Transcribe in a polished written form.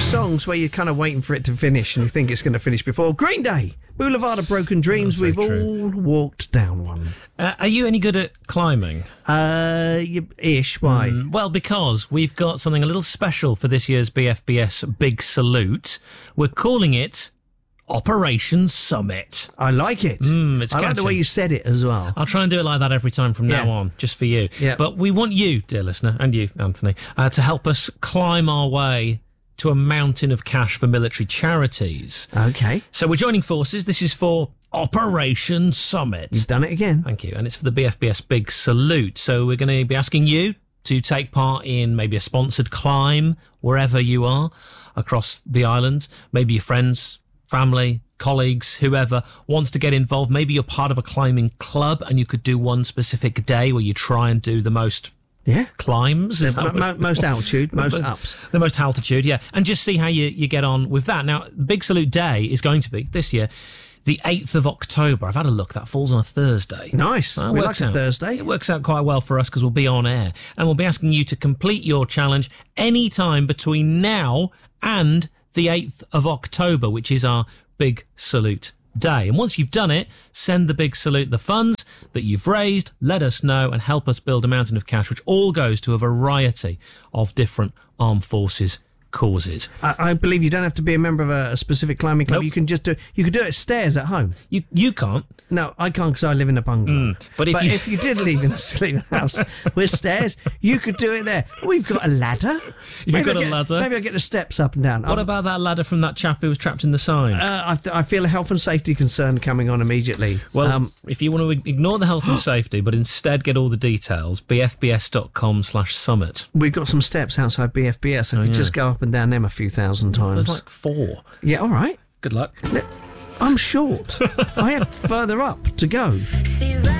those songs where you're kind of waiting for it to finish and you think it's going to finish before. Green Day, Boulevard of Broken Dreams. We've all walked down one. Are you any good at climbing? Ish. Why? Well, because we've got something a little special for this year's BFBS Big Salute. We're calling it Operation Summit. I like it. It's I like catchy. the way you said it as well. I'll try and do it like that every time from now on, just for you. Yeah. But we want you, dear listener, and you, Anthony, to help us climb our way to a mountain of cash for military charities. Okay. So we're joining forces. This is for Operation Summit. You've done it again. Thank you. And it's for the BFBS Big Salute. So we're going to be asking you to take part in maybe a sponsored climb wherever you are across the island. Maybe your friends, family, colleagues, whoever wants to get involved. Maybe you're part of a climbing club and you could do one specific day where you try and do the most climbs. Most altitude, most ups. The most altitude, yeah. And just see how you get on with that. Now, the Big Salute Day is going to be, this year, the 8th of October. I've had a look. That falls on a Thursday. Nice. We like a Thursday. It works out quite well for us because we'll be on air. And we'll be asking you to complete your challenge any time between now and the 8th of October, which is our Big Salute Day. And once you've done it, send the Big Salute the funds that you've raised, let us know, and help us build a mountain of cash, which all goes to a variety of different armed forces causes. I believe you don't have to be a member of a specific climbing club. Nope. You can just do it stairs at home. You can't. No, I can't because I live in a bungalow. But if you did live in a sleeping house with stairs, you could do it there. We've got a ladder. If you've got a ladder. Maybe I'll get the steps up and down. What about that ladder from that chap who was trapped in the sign? I feel a health and safety concern coming on immediately. Well, if you want to ignore the health and safety, but instead get all the details, bfbs.com/summit. We've got some steps outside BFBS. I could just go up and down them a few thousand times. There's like 4. Yeah, all right. Good luck. I'm short. I have further up to go.